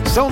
São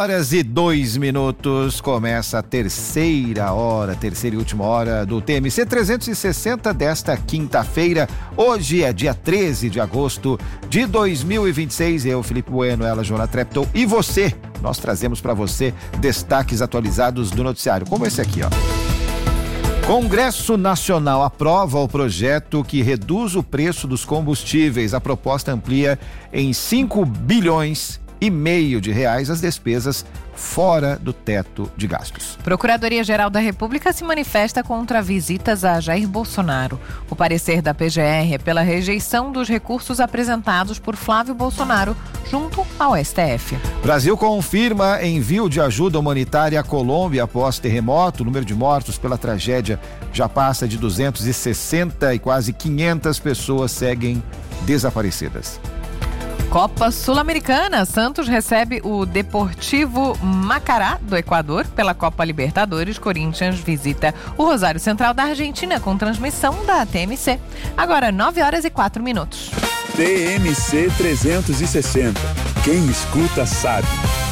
9h02. Começa a terceira e última hora do TMC 360 desta quinta-feira. Hoje é dia 13 de agosto de 2026. Eu, Felipe Bueno, ela, Joana Treptow e você. Nós trazemos para você destaques atualizados do noticiário, como esse aqui, ó. Congresso Nacional aprova o projeto que reduz o preço dos combustíveis. A proposta amplia em 5 bilhões e meio de reais as despesas fora do teto de gastos. Procuradoria-Geral da República se manifesta contra visitas a Jair Bolsonaro. O parecer da PGR é pela rejeição dos recursos apresentados por Flávio Bolsonaro junto ao STF. Brasil confirma envio de ajuda humanitária à Colômbia após terremoto. O número de mortos pela tragédia já passa de 260 e quase 500 pessoas seguem desaparecidas. Copa Sul-Americana. Santos recebe o Deportivo Macará do Equador pela Copa Libertadores. Corinthians visita o Rosário Central da Argentina com transmissão da TMC. Agora 9h04. TMC 360. Quem escuta sabe.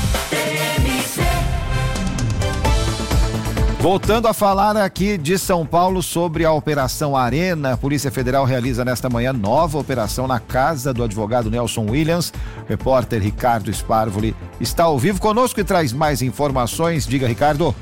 Voltando a falar aqui de São Paulo sobre a Operação Arena, a Polícia Federal realiza nesta manhã nova operação na casa do advogado Nelson Williams. O repórter Ricardo Sparvoli está ao vivo conosco e traz mais informações. Diga, Ricardo.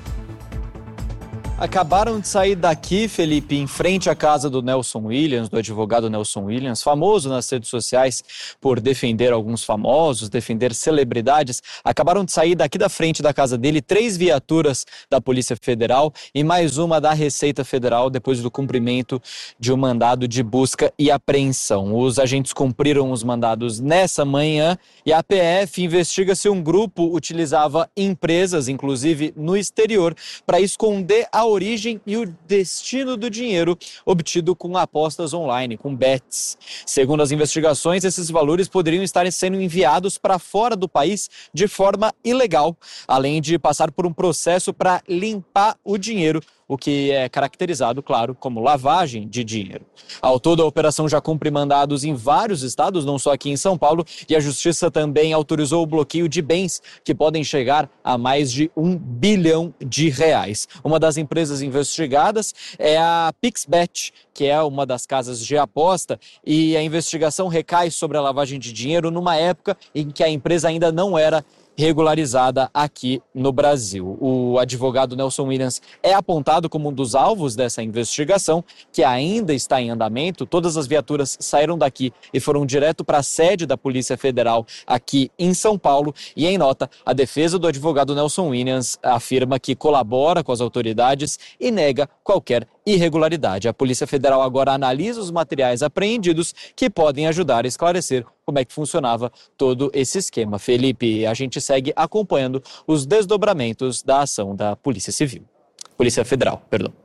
Acabaram de sair daqui, Felipe, em frente à casa do Nelson Williams, do advogado Nelson Williams, famoso nas redes sociais por defender alguns famosos, defender celebridades. Acabaram de sair daqui da frente da casa dele 3 viaturas da Polícia Federal e mais uma da Receita Federal depois do cumprimento de um mandado de busca e apreensão. Os agentes cumpriram os mandados nessa manhã e a PF investiga se um grupo utilizava empresas, inclusive no exterior, para esconder a origem e o destino do dinheiro obtido com apostas online, com bets. Segundo as investigações, esses valores poderiam estar sendo enviados para fora do país de forma ilegal, além de passar por um processo para limpar o dinheiro, o que é caracterizado, claro, como lavagem de dinheiro. Ao todo, a operação já cumpre mandados em vários estados, não só aqui em São Paulo, e a Justiça também autorizou o bloqueio de bens que podem chegar a mais de R$1 bilhão. Uma das empresas investigadas é a Pixbet, que é uma das casas de aposta, e a investigação recai sobre a lavagem de dinheiro numa época em que a empresa ainda não era regularizada aqui no Brasil. O advogado Nelson Williams é apontado como um dos alvos dessa investigação, que ainda está em andamento. Todas as viaturas saíram daqui e foram direto para a sede da Polícia Federal aqui em São Paulo. E em nota, a defesa do advogado Nelson Williams afirma que colabora com as autoridades e nega qualquer irregularidade. A Polícia Federal agora analisa os materiais apreendidos que podem ajudar a esclarecer como é que funcionava todo esse esquema. Felipe, a gente segue acompanhando os desdobramentos da ação da Polícia Federal.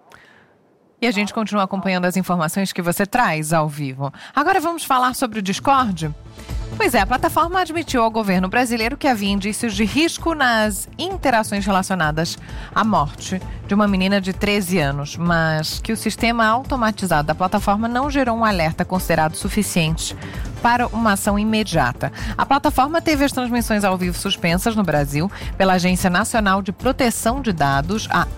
E a gente continua acompanhando as informações que você traz ao vivo. Agora vamos falar sobre o Discord? Pois é, a plataforma admitiu ao governo brasileiro que havia indícios de risco nas interações relacionadas à morte de uma menina de 13 anos, mas que o sistema automatizado da plataforma não gerou um alerta considerado suficiente para uma ação imediata. A plataforma teve as transmissões ao vivo suspensas no Brasil pela Agência Nacional de Proteção de Dados, a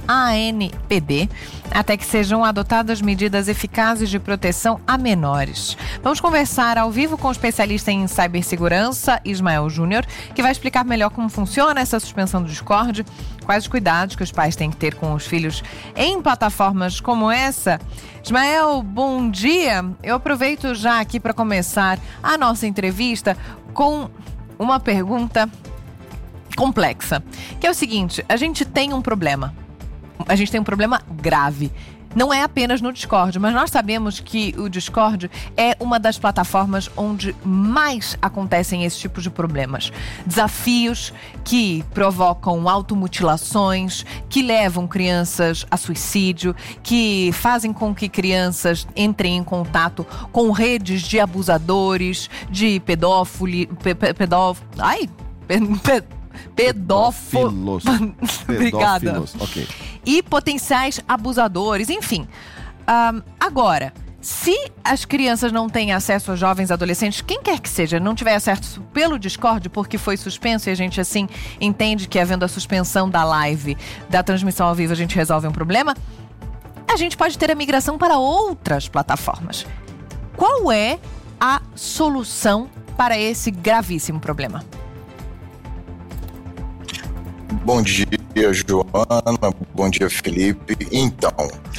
ANPD, até que sejam adotadas medidas eficazes de proteção a menores. Vamos conversar ao vivo com o especialista em cibersegurança, Ismael Júnior, que vai explicar melhor como funciona essa suspensão do Discord, quais os cuidados que os pais têm que ter com os filhos em plataformas como essa. Ismael, bom dia. Eu aproveito já aqui para começar a nossa entrevista com uma pergunta complexa, que é o seguinte: a gente tem um problema grave. Não é apenas no Discord, mas nós sabemos que o Discord é uma das plataformas onde mais acontecem esse tipo de problemas. Desafios que provocam automutilações, que levam crianças a suicídio, que fazem com que crianças entrem em contato com redes de abusadores, de pedófilos. Obrigada. Ok. E potenciais abusadores, enfim. Agora, Se as crianças não têm acesso aos jovens adolescentes, quem quer que seja, não tiver acesso pelo Discord porque foi suspenso, e a gente assim entende que havendo a suspensão da live, da transmissão ao vivo, a gente resolve um problema, a gente pode ter a migração para outras plataformas. Qual é a solução para esse gravíssimo problema? Bom dia, Joana. Bom dia, Felipe. Então,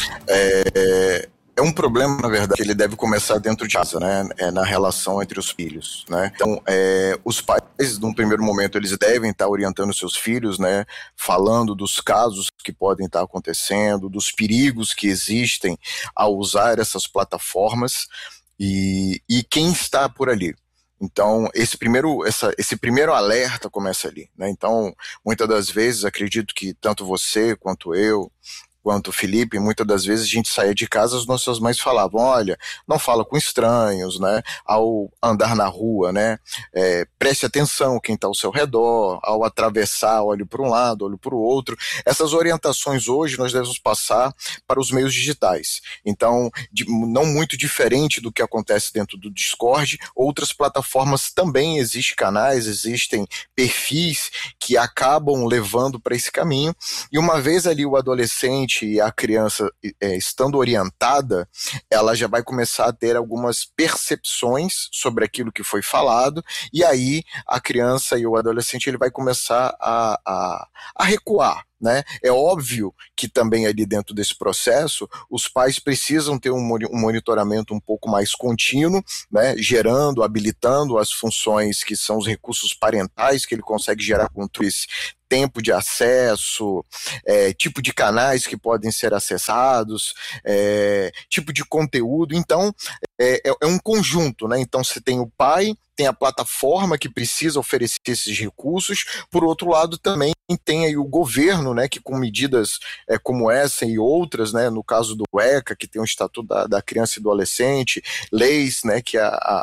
é um problema, na verdade, que ele deve começar dentro de casa, né? Na relação entre os filhos, né? Então, os pais, num primeiro momento, eles devem estar orientando seus filhos, né? Falando dos casos que podem estar acontecendo, dos perigos que existem ao usar essas plataformas e quem está por ali. Então, esse primeiro alerta começa ali, né? Então, muitas das vezes, acredito que tanto você quanto eu, quanto o Felipe, muitas das vezes a gente saía de casa, as nossas mães falavam, olha, não fala com estranhos, né, ao andar na rua, né, preste atenção quem está ao seu redor, ao atravessar, olhe para um lado, olhe para o outro. Essas orientações hoje nós devemos passar para os meios digitais. Então, não muito diferente do que acontece dentro do Discord, outras plataformas também existem canais, existem perfis que acabam levando para esse caminho, e uma vez ali o adolescente e a criança estando orientada, ela já vai começar a ter algumas percepções sobre aquilo que foi falado, e aí a criança e o adolescente ele vai começar a recuar. Né? É óbvio que também ali dentro desse processo os pais precisam ter um monitoramento um pouco mais contínuo, né? Gerando, habilitando as funções que são os recursos parentais que ele consegue gerar controles, tempo de acesso, tipo de canais que podem ser acessados, tipo de conteúdo. Então é um conjunto, né? Então você tem o pai, tem a plataforma que precisa oferecer esses recursos, por outro lado também tem aí o governo, né, que com medidas como essa e outras, né, no caso do ECA, que tem o Estatuto da Criança e do Adolescente, leis, né, que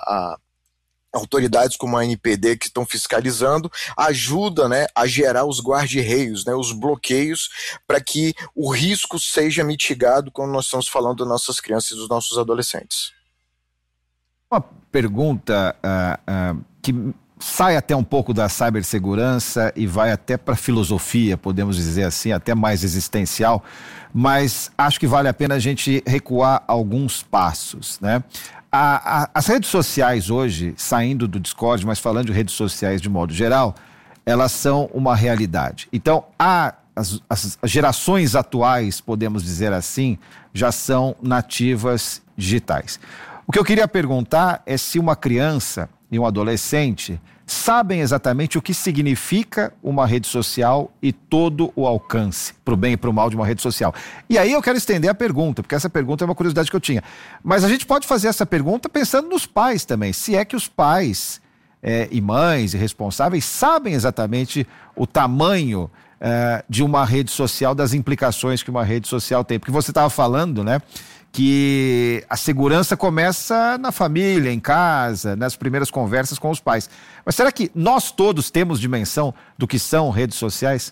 autoridades como a ANPD que estão fiscalizando, ajuda, né, a gerar os guarda-reios, né, os bloqueios, para que o risco seja mitigado quando nós estamos falando das nossas crianças e dos nossos adolescentes. Uma pergunta que sai até um pouco da cibersegurança e vai até para a filosofia, podemos dizer assim, até mais existencial, mas acho que vale a pena a gente recuar alguns passos, né? As redes sociais hoje, saindo do Discord, mas falando de redes sociais de modo geral, elas são uma realidade. Então, as gerações atuais, podemos dizer assim, já são nativas digitais. O que eu queria perguntar é se uma criança e um adolescente sabem exatamente o que significa uma rede social e todo o alcance, para o bem e para o mal de uma rede social. E aí eu quero estender a pergunta, porque essa pergunta é uma curiosidade que eu tinha. Mas a gente pode fazer essa pergunta pensando nos pais também, se é que os pais e mães e responsáveis sabem exatamente o tamanho de uma rede social, das implicações que uma rede social tem. Porque você estava falando, né, que a segurança começa na família, em casa, nas primeiras conversas com os pais. Mas será que nós todos temos dimensão do que são redes sociais?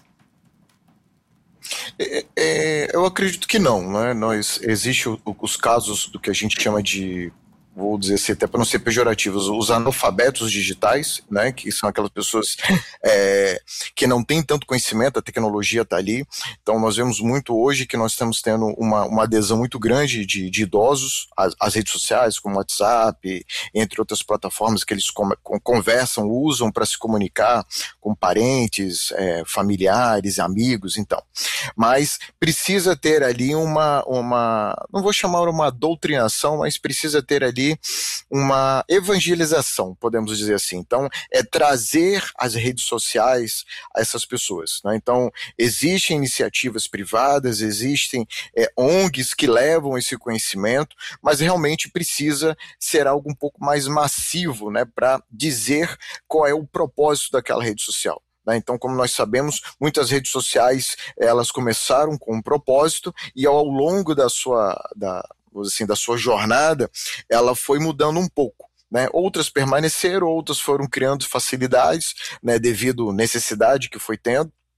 Eu acredito que não, né? Existem os casos do que a gente chama de, vou dizer assim, até para não ser pejorativos, os analfabetos digitais, né, que são aquelas pessoas que não têm tanto conhecimento, a tecnologia está ali. Então nós vemos muito hoje que nós estamos tendo uma adesão muito grande de idosos às redes sociais, como WhatsApp, entre outras plataformas que eles conversam, usam para se comunicar com parentes, familiares, amigos, então. Mas precisa ter ali não vou chamar uma doutrinação, mas precisa ter ali uma evangelização, podemos dizer assim. Então, trazer as redes sociais a essas pessoas, né? Então, existem iniciativas privadas, existem ONGs que levam esse conhecimento, mas realmente precisa ser algo um pouco mais massivo, né, para dizer qual é o propósito daquela rede social. Então, como nós sabemos, muitas redes sociais elas começaram com um propósito e ao longo da sua jornada, ela foi mudando um pouco, né? Outras permaneceram, outras foram criando facilidades, né, devido à necessidade que foi tendo.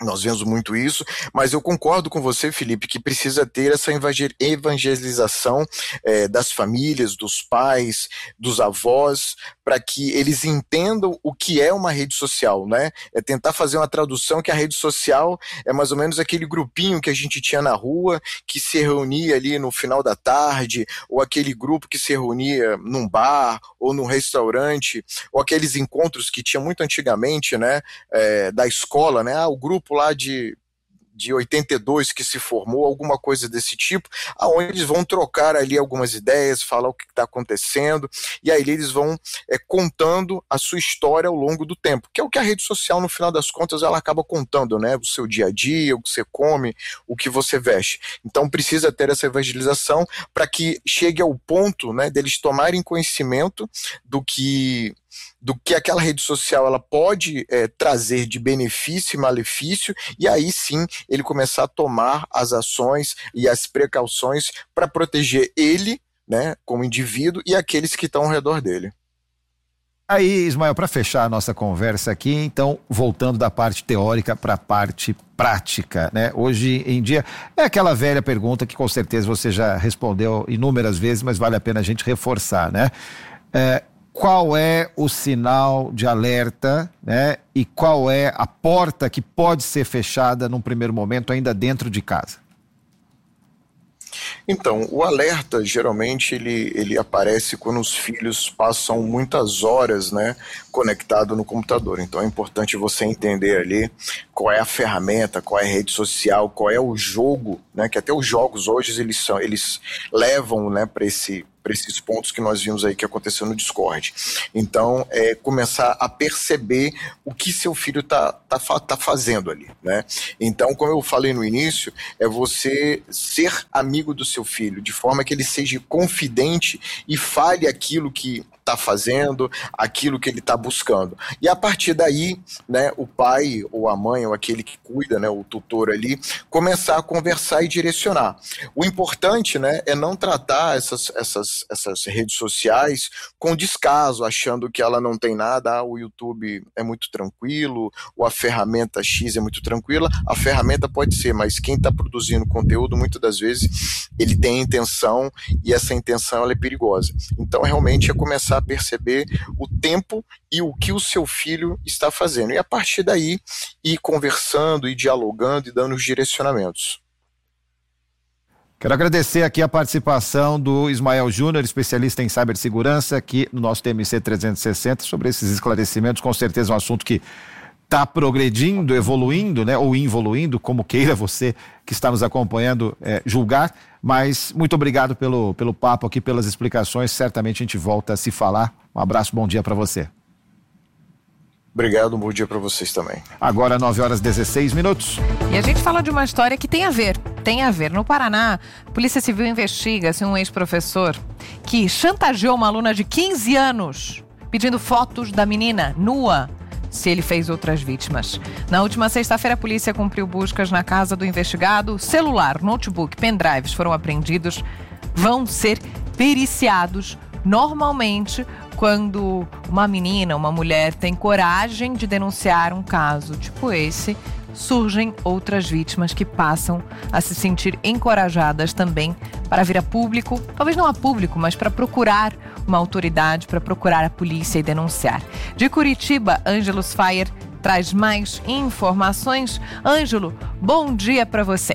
Nós vemos muito isso, mas eu concordo com você, Felipe, que precisa ter essa evangelização das famílias, dos pais, dos avós, para que eles entendam o que é uma rede social, né? É tentar fazer uma tradução que a rede social é mais ou menos aquele grupinho que a gente tinha na rua, que se reunia ali no final da tarde, ou aquele grupo que se reunia num bar, ou num restaurante, ou aqueles encontros que tinha muito antigamente, né? Da escola, né? O grupo lá de 82 que se formou, alguma coisa desse tipo, aonde eles vão trocar ali algumas ideias, falar o que está acontecendo, e aí eles vão contando a sua história ao longo do tempo, que é o que a rede social, no final das contas, ela acaba contando, né? O seu dia a dia, o que você come, o que você veste. Então precisa ter essa evangelização para que chegue ao ponto, né, deles tomarem conhecimento do que aquela rede social ela pode trazer de benefício e malefício, e aí sim ele começar a tomar as ações e as precauções para proteger ele, né, como indivíduo, e aqueles que estão ao redor dele. Aí, Ismael, para fechar a nossa conversa aqui, então, voltando da parte teórica para a parte prática, né? Hoje em dia, é aquela velha pergunta que com certeza você já respondeu inúmeras vezes, mas vale a pena a gente reforçar, né? Qual é o sinal de alerta, né? E qual é a porta que pode ser fechada num primeiro momento ainda dentro de casa? Então, o alerta, geralmente, ele aparece quando os filhos passam muitas horas, né, conectado no computador. Então é importante você entender ali qual é a ferramenta, qual é a rede social, qual é o jogo, né, que até os jogos hoje eles levam, né, para esses pontos que nós vimos aí que aconteceu no Discord. Então, começar a perceber o que seu filho tá fazendo ali, né? Então, como eu falei no início, é você ser amigo do seu filho, de forma que ele seja confidente e fale aquilo que está fazendo, aquilo que ele está buscando. E a partir daí, né, o pai ou a mãe ou aquele que cuida, né, o tutor ali, começar a conversar e direcionar. O importante, né, é não tratar essas redes sociais com descaso, achando que ela não tem nada, o YouTube é muito tranquilo, ou a ferramenta X é muito tranquila. A ferramenta pode ser, mas quem está produzindo conteúdo, muitas das vezes, ele tem intenção, e essa intenção ela é perigosa. Então, realmente, é começar a perceber o tempo e o que o seu filho está fazendo. E a partir daí, ir conversando, ir dialogando e dando os direcionamentos. Quero agradecer aqui a participação do Ismael Júnior, especialista em cibersegurança, aqui no nosso TMC 360, sobre esses esclarecimentos. Com certeza um assunto que está progredindo, evoluindo, né, ou involuindo, como queira você que está nos acompanhando julgar, mas muito obrigado pelo papo aqui, pelas explicações. Certamente a gente volta a se falar. Um abraço, bom dia para você. Obrigado, um bom dia para vocês também. Agora 9h16. E a gente fala de uma história que tem a ver. No Paraná, a Polícia Civil investiga se um ex-professor que chantageou uma aluna de 15 anos, pedindo fotos da menina nua, se ele fez outras vítimas. Na última sexta-feira, a polícia cumpriu buscas na casa do investigado. Celular, notebook, pendrives foram apreendidos, vão ser periciados. Normalmente, quando uma menina, uma mulher tem coragem de denunciar um caso tipo esse, surgem outras vítimas que passam a se sentir encorajadas também para vir a público, talvez não a público, mas para procurar uma autoridade, para procurar a polícia e denunciar. De Curitiba, Ângelo Sfaier traz mais informações. Ângelo, bom dia para você.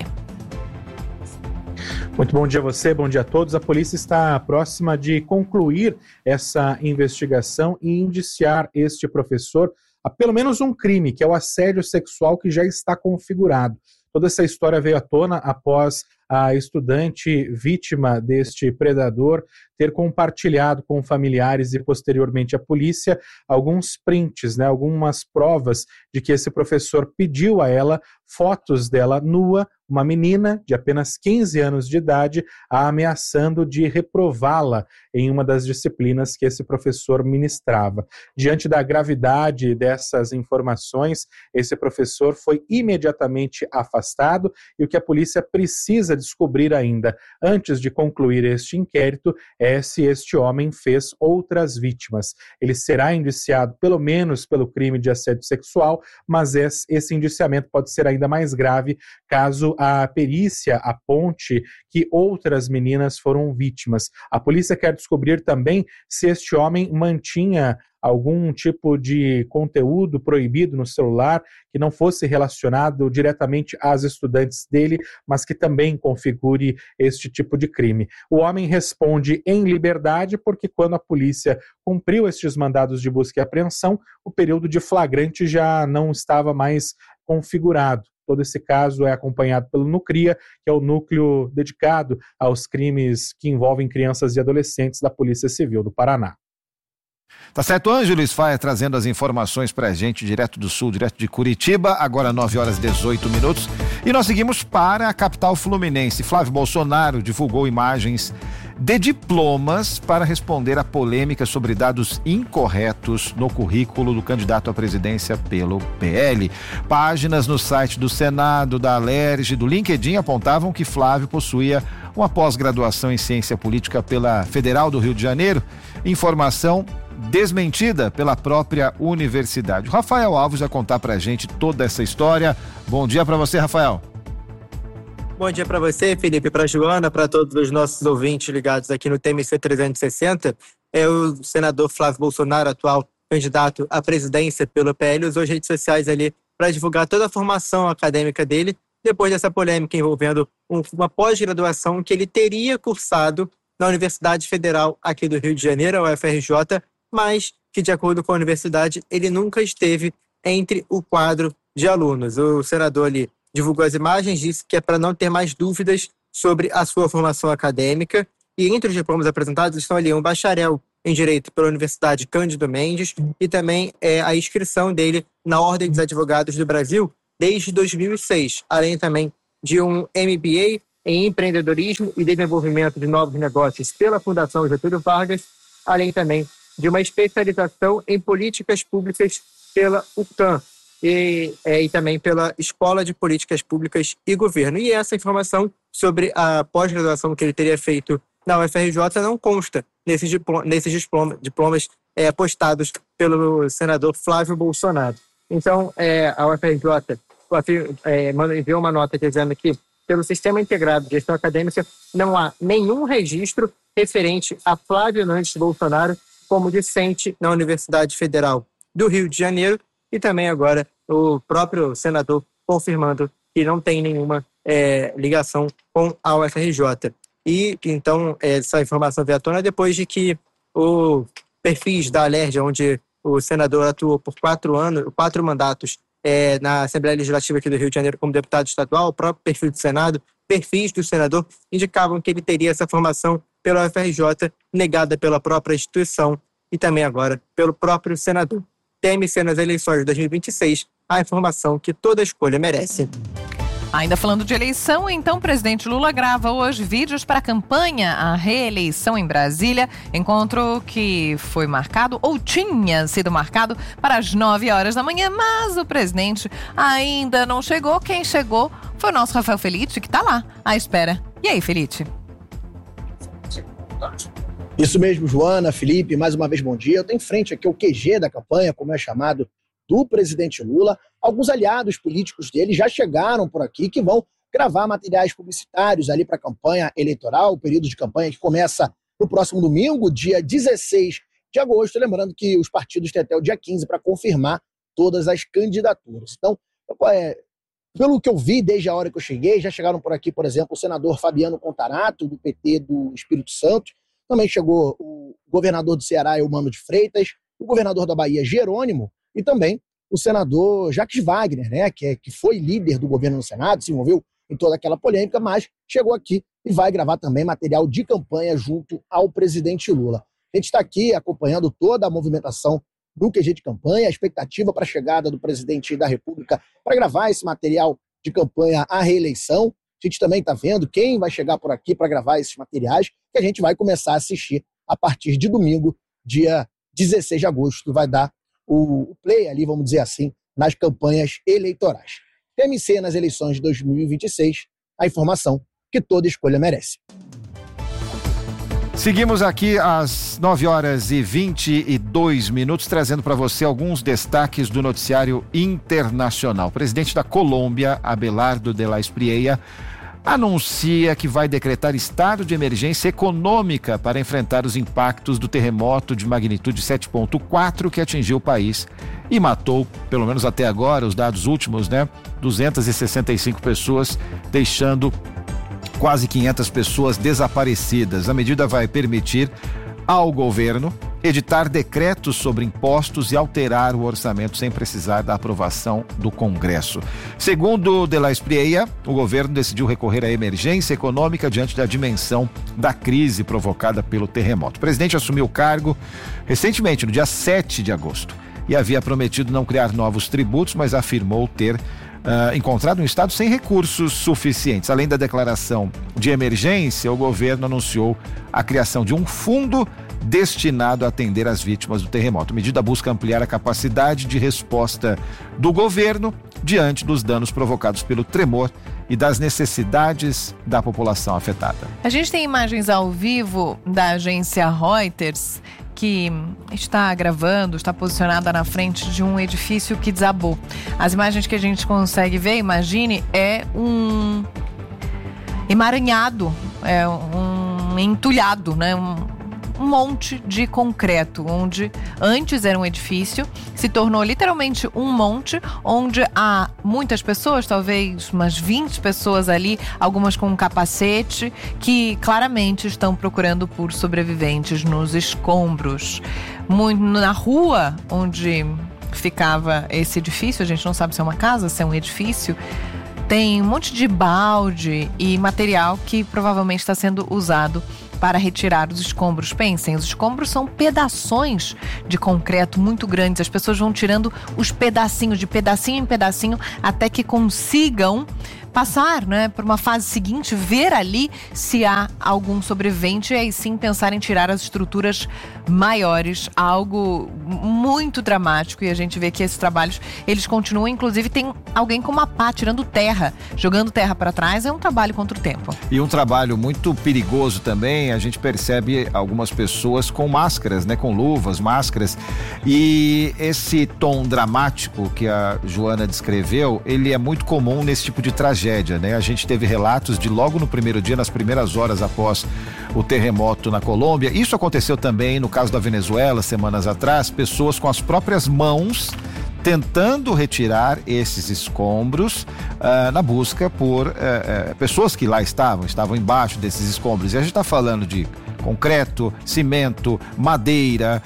Muito bom dia a você, bom dia a todos. A polícia está próxima de concluir essa investigação e indiciar este professor a pelo menos um crime, que é o assédio sexual, que já está configurado. Toda essa história veio à tona após a estudante vítima deste predador ter compartilhado com familiares e posteriormente a polícia alguns prints, né, algumas provas de que esse professor pediu a ela fotos dela nua, uma menina de apenas 15 anos de idade, a ameaçando de reprová-la em uma das disciplinas que esse professor ministrava. Diante da gravidade dessas informações, esse professor foi imediatamente afastado, e o que a polícia precisa descobrir ainda, antes de concluir este inquérito, é é se este homem fez outras vítimas. Ele será indiciado pelo menos pelo crime de assédio sexual, mas esse indiciamento pode ser ainda mais grave caso a perícia aponte que outras meninas foram vítimas. A polícia quer descobrir também se este homem mantinha algum tipo de conteúdo proibido no celular que não fosse relacionado diretamente às estudantes dele, mas que também configure este tipo de crime. O homem responde em liberdade porque quando a polícia cumpriu estes mandados de busca e apreensão, o período de flagrante já não estava mais configurado. Todo esse caso é acompanhado pelo NUCRIA, que é o núcleo dedicado aos crimes que envolvem crianças e adolescentes da Polícia Civil do Paraná. Tá certo, Ângeles Faia trazendo as informações pra gente direto do sul, direto de Curitiba, agora 9h18. E nós seguimos para a capital fluminense. Flávio Bolsonaro divulgou imagens de diplomas para responder à polêmica sobre dados incorretos no currículo do candidato à presidência pelo PL. Páginas no site do Senado, da Alerj, do LinkedIn apontavam que Flávio possuía uma pós-graduação em ciência política pela Federal do Rio de Janeiro. Informação desmentida pela própria universidade. O Rafael Alves vai contar pra gente toda essa história. Bom dia pra você, Rafael. Bom dia para você, Felipe, para a Joana, para todos os nossos ouvintes ligados aqui no TMC 360. O senador Flávio Bolsonaro, atual candidato à presidência pelo PL, usou as redes sociais ali para divulgar toda a formação acadêmica dele, depois dessa polêmica envolvendo uma pós-graduação que ele teria cursado na Universidade Federal aqui do Rio de Janeiro, a UFRJ, mas que, de acordo com a universidade, ele nunca esteve entre o quadro de alunos. O senador ali divulgou as imagens, disse que é para não ter mais dúvidas sobre a sua formação acadêmica. E entre os diplomas apresentados estão ali um bacharel em Direito pela Universidade Cândido Mendes e também a inscrição dele na Ordem dos Advogados do Brasil desde 2006, além também de um MBA em Empreendedorismo e Desenvolvimento de Novos Negócios pela Fundação Getúlio Vargas, além também de uma especialização em Políticas Públicas pela UCAM, e também pela Escola de Políticas Públicas e Governo. E essa informação sobre a pós-graduação que ele teria feito na UFRJ não consta nesses diplomas postados pelo senador Flávio Bolsonaro. Então, a UFRJ enviou uma nota dizendo que, pelo Sistema Integrado de Gestão Acadêmica, não há nenhum registro referente a Flávio Nantes Bolsonaro como discente na Universidade Federal do Rio de Janeiro. E também agora o próprio senador confirmando que não tem nenhuma ligação com a UFRJ. E então essa informação veio à tona depois de que o perfis da Alerj, onde o senador atuou por 4 mandatos na Assembleia Legislativa aqui do Rio de Janeiro como deputado estadual, o próprio perfil do Senado, perfis do senador indicavam que ele teria essa formação pela UFRJ negada pela própria instituição e também agora pelo próprio senador. TMC nas eleições de 2026, a informação que toda escolha merece. Ainda falando de eleição, então o presidente Lula grava hoje vídeos para a campanha à reeleição em Brasília, encontro que foi marcado ou tinha sido marcado para as 9h da manhã, mas o presidente ainda não chegou. Quem chegou foi o nosso Rafael Felite, que está lá à espera. E aí, Felite? Isso mesmo, Joana, Felipe, mais uma vez bom dia. Eu tenho em frente aqui o QG da campanha, como é chamado, do presidente Lula. Alguns aliados políticos dele já chegaram por aqui que vão gravar materiais publicitários ali para a campanha eleitoral, o período de campanha que começa no próximo domingo, dia 16 de agosto. Lembrando que os partidos têm até o dia 15 para confirmar todas as candidaturas. Então, pelo que eu vi desde a hora que eu cheguei, já chegaram por aqui, por exemplo, o senador Fabiano Contarato, do PT do Espírito Santo. Também chegou o governador do Ceará, Eumano de Freitas, o governador da Bahia, Jerônimo, e também o senador Jacques Wagner, né, que foi líder do governo no Senado, se envolveu em toda aquela polêmica, mas chegou aqui e vai gravar também material de campanha junto ao presidente Lula. A gente está aqui acompanhando toda a movimentação do QG de campanha, a expectativa para a chegada do presidente da República para gravar esse material de campanha à reeleição. A gente também está vendo quem vai chegar por aqui para gravar esses materiais, que a gente vai começar a assistir a partir de domingo, dia 16 de agosto, vai dar o play ali, vamos dizer assim, nas campanhas eleitorais. TMC nas eleições de 2026, a informação que toda escolha merece. Seguimos aqui às 9h22, trazendo para você alguns destaques do noticiário internacional. O presidente da Colômbia, Abelardo de la Espriella, anuncia que vai decretar estado de emergência econômica para enfrentar os impactos do terremoto de magnitude 7,4 que atingiu o país e matou, pelo menos até agora, os dados últimos, 265 pessoas, deixando quase 500 pessoas desaparecidas. A medida vai permitir ao governo editar decretos sobre impostos e alterar o orçamento sem precisar da aprovação do Congresso. Segundo de la Espriella, o governo decidiu recorrer à emergência econômica diante da dimensão da crise provocada pelo terremoto. O presidente assumiu o cargo recentemente, no dia 7 de agosto, e havia prometido não criar novos tributos, mas afirmou ter encontrado um estado sem recursos suficientes. Além da declaração de emergência, o governo anunciou a criação de um fundo destinado a atender as vítimas do terremoto. A medida busca ampliar a capacidade de resposta do governo diante dos danos provocados pelo tremor e das necessidades da população afetada. A gente tem imagens ao vivo da agência Reuters, que está está posicionada na frente de um edifício que desabou. As imagens que a gente consegue ver, imagine, é um emaranhado, é um entulhado, um monte de concreto, onde antes era um edifício, se tornou literalmente um monte, onde há muitas pessoas, talvez umas 20 pessoas ali, algumas com um capacete, que claramente estão procurando por sobreviventes nos escombros. Na rua onde ficava esse edifício, a gente não sabe se é uma casa, se é um edifício, tem um monte de balde e material que provavelmente está sendo usado para retirar os escombros. Pensem, os escombros são pedaços de concreto muito grandes. As pessoas vão tirando os pedacinhos, de pedacinho em pedacinho, até que consigam passar, por uma fase seguinte, ver ali se há algum sobrevivente e aí sim pensar em tirar as estruturas maiores, algo muito dramático. E a gente vê que esses trabalhos, eles continuam, inclusive tem alguém com uma pá tirando terra, jogando terra para trás. É um trabalho contra o tempo. E um trabalho muito perigoso também, a gente percebe algumas pessoas com máscaras, com luvas, máscaras, e esse tom dramático que a Joana descreveu, ele é muito comum nesse tipo de tragédia. A gente teve relatos de logo no primeiro dia, nas primeiras horas após o terremoto na Colômbia. Isso aconteceu também no caso da Venezuela, semanas atrás, pessoas com as próprias mãos tentando retirar esses escombros na busca por pessoas que lá estavam embaixo desses escombros. E a gente está falando de concreto, cimento, madeira,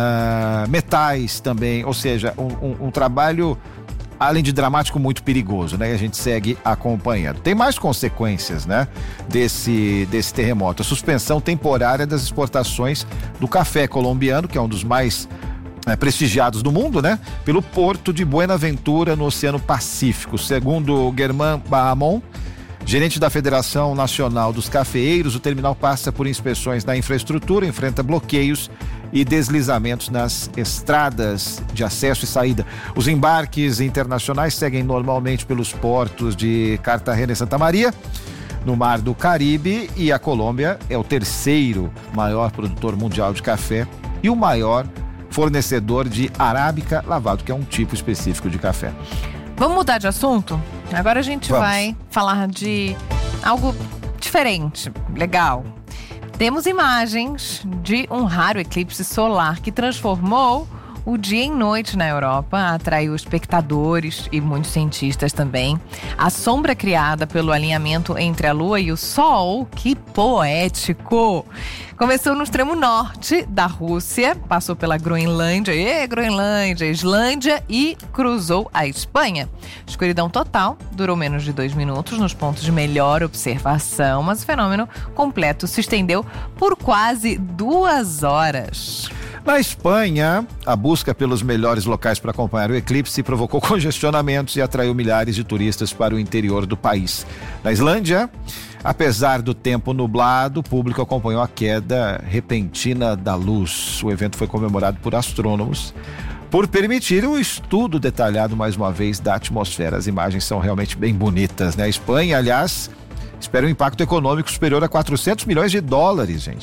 metais também, ou seja, um trabalho, além de dramático, muito perigoso, A gente segue acompanhando. Tem mais consequências, desse terremoto. A suspensão temporária das exportações do café colombiano, que é um dos mais prestigiados do mundo, pelo porto de Buenaventura, no Oceano Pacífico. Segundo Germán Bahamón, gerente da Federação Nacional dos Cafeeiros, o terminal passa por inspeções na infraestrutura, enfrenta bloqueios e deslizamentos nas estradas de acesso e saída. Os embarques internacionais seguem normalmente pelos portos de Cartagena e Santa Maria, no Mar do Caribe, e a Colômbia é o terceiro maior produtor mundial de café e o maior fornecedor de arábica lavado, que é um tipo específico de café. Vamos mudar de assunto? Agora a gente vai falar de algo diferente, legal. Temos imagens de um raro eclipse solar que transformou o dia em noite na Europa, atraiu espectadores e muitos cientistas também. A sombra criada pelo alinhamento entre a Lua e o Sol, que poético! Começou no extremo norte da Rússia, passou pela Groenlândia, Islândia e cruzou a Espanha. Escuridão total, durou menos de 2 minutos nos pontos de melhor observação, mas o fenômeno completo se estendeu por quase 2 horas. Na Espanha, a busca pelos melhores locais para acompanhar o eclipse provocou congestionamentos e atraiu milhares de turistas para o interior do país. Na Islândia, apesar do tempo nublado, o público acompanhou a queda repentina da luz. O evento foi comemorado por astrônomos por permitir um estudo detalhado, mais uma vez, da atmosfera. As imagens são realmente bem bonitas, A Espanha, aliás, espera um impacto econômico superior a 400 milhões de dólares, gente,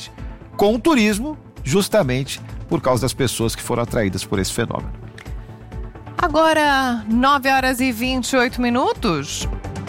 com o turismo, justamente por causa das pessoas que foram atraídas por esse fenômeno. Agora, 9h28.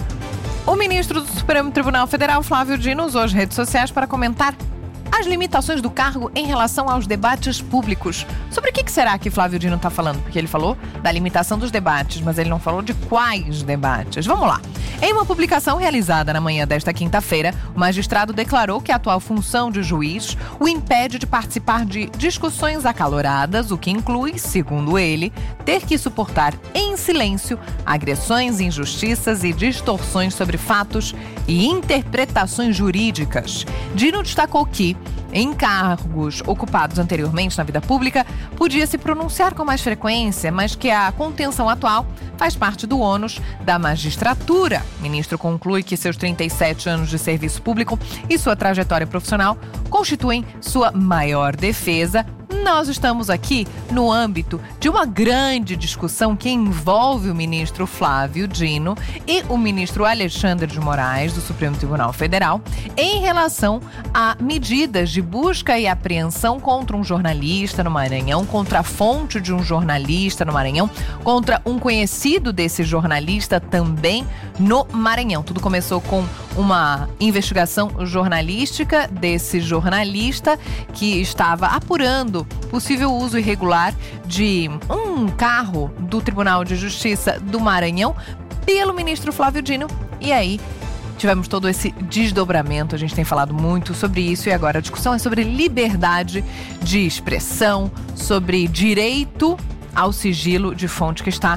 O ministro do Supremo Tribunal Federal, Flávio Dino, usou as redes sociais para comentar as limitações do cargo em relação aos debates públicos. Sobre o que será que Flávio Dino está falando? Porque ele falou da limitação dos debates, mas ele não falou de quais debates. Vamos lá. Em uma publicação realizada na manhã desta quinta-feira, o magistrado declarou que a atual função de juiz o impede de participar de discussões acaloradas, o que inclui, segundo ele, ter que suportar em silêncio agressões, injustiças e distorções sobre fatos e interpretações jurídicas. Dino destacou que, em cargos ocupados anteriormente na vida pública, podia se pronunciar com mais frequência, mas que a contenção atual faz parte do ônus da magistratura. O ministro conclui que seus 37 anos de serviço público e sua trajetória profissional constituem sua maior defesa. Nós estamos aqui no âmbito de uma grande discussão que envolve o ministro Flávio Dino e o ministro Alexandre de Moraes, do Supremo Tribunal Federal, em relação a medidas de busca e apreensão contra um jornalista no Maranhão, contra a fonte de um jornalista no Maranhão, contra um conhecido desse jornalista também no Maranhão. Tudo começou com uma investigação jornalística desse jornalista que estava apurando possível uso irregular de um carro do Tribunal de Justiça do Maranhão pelo ministro Flávio Dino. E aí tivemos todo esse desdobramento, a gente tem falado muito sobre isso e agora a discussão é sobre liberdade de expressão, sobre direito ao sigilo de fonte que está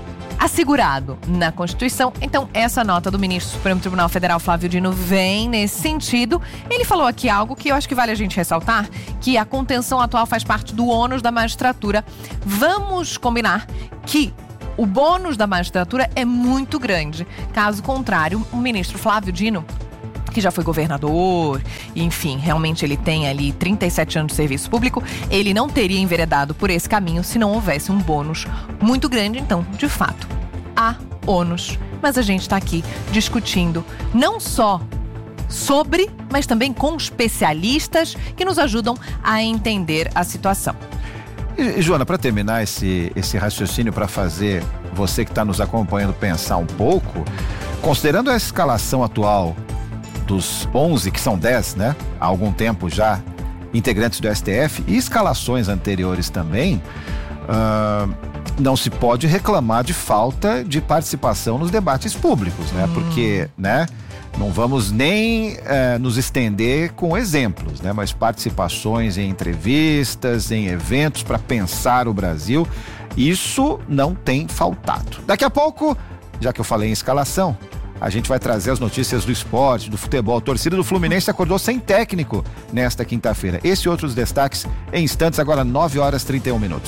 assegurado na Constituição. Então, essa nota do ministro do Supremo Tribunal Federal, Flávio Dino, vem nesse sentido. Ele falou aqui algo que eu acho que vale a gente ressaltar, que a contenção atual faz parte do ônus da magistratura. Vamos combinar que o bônus da magistratura é muito grande. Caso contrário, o ministro Flávio Dino, que já foi governador, enfim, realmente ele tem ali 37 anos de serviço público, ele não teria enveredado por esse caminho se não houvesse um bônus muito grande. Então, de fato, há ônus. Mas a gente está aqui discutindo não só sobre, mas também com especialistas que nos ajudam a entender a situação. E Joana, para terminar esse raciocínio, para fazer você que está nos acompanhando pensar um pouco, considerando a escalação atual dos 11, que são 10, né? Há algum tempo já, integrantes do STF e escalações anteriores também, não se pode reclamar de falta de participação nos debates públicos, né? Porque, né? Não vamos nem nos estender com exemplos, né? Mas participações em entrevistas, em eventos para pensar o Brasil, isso não tem faltado. Daqui a pouco, já que eu falei em escalação, a gente vai trazer as notícias do esporte, do futebol. A torcida do Fluminense acordou sem técnico nesta quinta-feira. Esse e outros destaques em instantes, agora 9h31.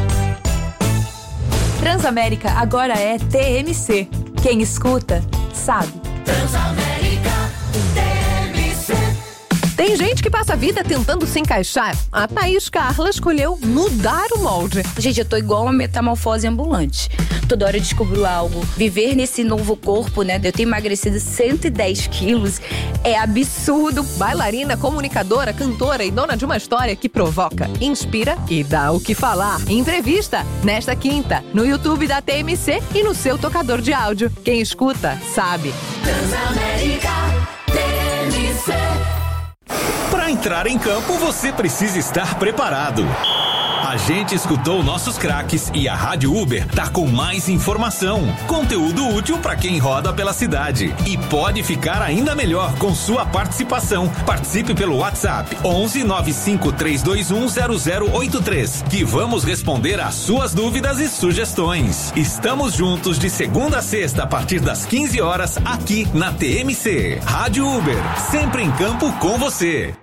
Transamérica agora é TMC. Quem escuta, sabe. Transamérica, TMC. Tem gente que passa a vida tentando se encaixar. A Thaís Carla escolheu mudar o molde. Gente, eu tô igual uma metamorfose ambulante. Toda hora eu descubro algo. Viver nesse novo corpo, né? Eu tenho emagrecido 110 quilos. É absurdo. Bailarina, comunicadora, cantora e dona de uma história que provoca, inspira e dá o que falar. Entrevista nesta quinta, no YouTube da TMC e no seu tocador de áudio. Quem escuta, sabe. Transamérica, TMC. Para entrar em campo, você precisa estar preparado. A gente escutou nossos craques e a Rádio Uber tá com mais informação, conteúdo útil para quem roda pela cidade. E pode ficar ainda melhor com sua participação. Participe pelo WhatsApp 11 95 321 0083, que vamos responder às suas dúvidas e sugestões. Estamos juntos de segunda a sexta a partir das 15 horas aqui na TMC. Rádio Uber, sempre em campo com você.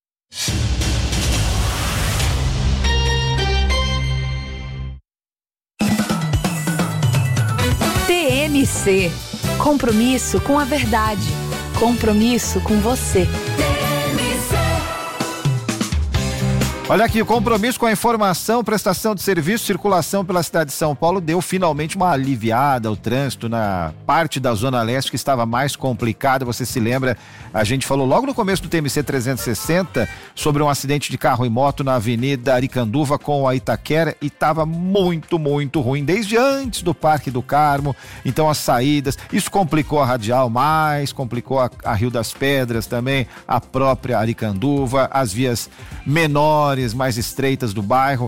TMC. Compromisso com a verdade. Compromisso com você. Olha aqui, o compromisso com a informação, prestação de serviço, circulação pela cidade de São Paulo deu finalmente uma aliviada ao trânsito na parte da Zona Leste que estava mais complicada. Você se lembra, a gente falou logo no começo do TMC 360 sobre um acidente de carro e moto na Avenida Aricanduva com a Itaquera e estava muito, muito ruim, desde antes do Parque do Carmo. Então as saídas, isso complicou a Radial mais, complicou a Rio das Pedras também, a própria Aricanduva, as vias menores, mais estreitas do bairro.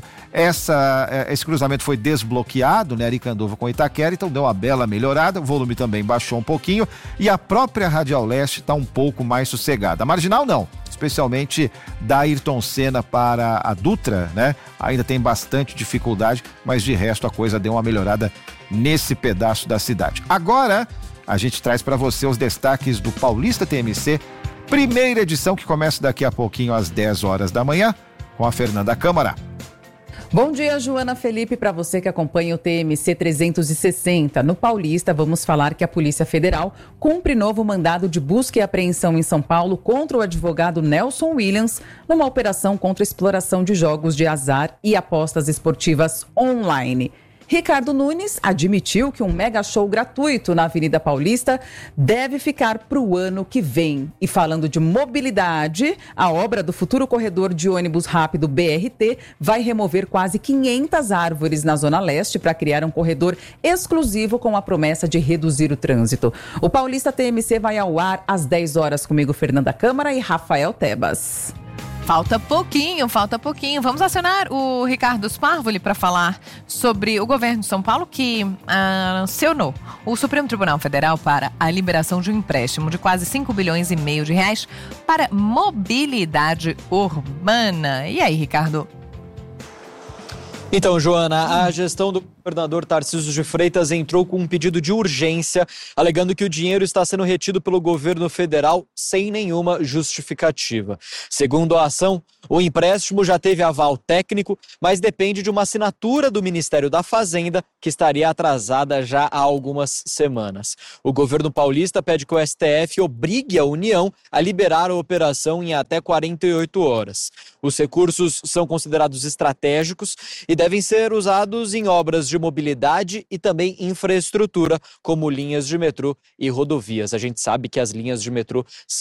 Esse cruzamento foi desbloqueado, né? Aricanduva com Itaquera, então deu uma bela melhorada, o volume também baixou um pouquinho e a própria Radial Leste está um pouco mais sossegada. A Marginal não, especialmente da Ayrton Senna para a Dutra, né? Ainda tem bastante dificuldade, mas de resto a coisa deu uma melhorada nesse pedaço da cidade. Agora, a gente traz para você os destaques do Paulista TMC, primeira edição que começa daqui a pouquinho às 10 horas da manhã, com a Fernanda Câmara. Bom dia, Joana Felipe, para você que acompanha o TMC 360. No Paulista, vamos falar que a Polícia Federal cumpre novo mandado de busca e apreensão em São Paulo contra o advogado Nelson Williams numa operação contra exploração de jogos de azar e apostas esportivas online. Ricardo Nunes admitiu que um mega show gratuito na Avenida Paulista deve ficar para o ano que vem. E falando de mobilidade, a obra do futuro corredor de ônibus rápido BRT vai remover quase 500 árvores na Zona Leste para criar um corredor exclusivo com a promessa de reduzir o trânsito. O Paulista TMC vai ao ar às 10 horas comigo, Fernanda Câmara e Rafael Tebas. Falta pouquinho. Vamos acionar o Ricardo Sparvoli para falar sobre o governo de São Paulo que acionou o Supremo Tribunal Federal para a liberação de um empréstimo de quase 5,5 bilhões de reais para mobilidade urbana. E aí, Ricardo? Então, Joana, a gestão do governador Tarcísio de Freitas entrou com um pedido de urgência, alegando que o dinheiro está sendo retido pelo governo federal sem nenhuma justificativa. Segundo a ação, o empréstimo já teve aval técnico, mas depende de uma assinatura do Ministério da Fazenda, que estaria atrasada já há algumas semanas. O governo paulista pede que o STF obrigue a União a liberar a operação em até 48 horas. Os recursos são considerados estratégicos e devem ser usados em obras de mobilidade e também infraestrutura, como linhas de metrô e rodovias. A gente sabe que as linhas de metrô